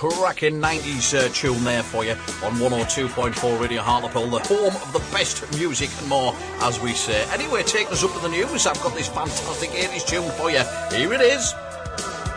cracking 90s tune there for you on 102.4 Radio Hartlepool, the home of the best music and more, as we say. Anyway, taking us up to the news, I've got this fantastic 80s tune for you. Here it is.